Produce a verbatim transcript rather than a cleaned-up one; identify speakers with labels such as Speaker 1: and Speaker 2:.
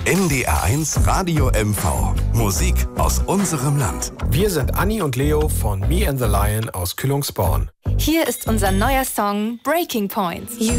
Speaker 1: N D R eins Radio M V. Musik aus unserem Land.
Speaker 2: Wir sind Anni und Leo von Me and the Lion aus Kühlungsborn.
Speaker 3: Hier ist unser neuer Song Breaking Points.
Speaker 4: You